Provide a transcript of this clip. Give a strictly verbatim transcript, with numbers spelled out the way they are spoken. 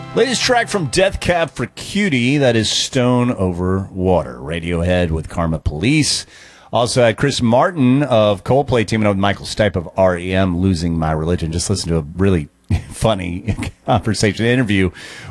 Latest track from Death Cab for Cutie, that is Stone Over Water. Radiohead with Karma Police. Also had Chris Martin of Coldplay teaming up with Michael Stipe of R E M, Losing My Religion. Just listen to a really funny conversation interview